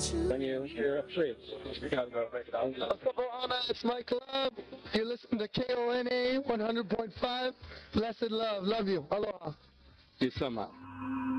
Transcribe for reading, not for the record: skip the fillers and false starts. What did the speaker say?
When you're asleep, you gotta go break it down. It's my club. You listen to KONA 100.5. Blessed love. Love you. Aloha. You so much.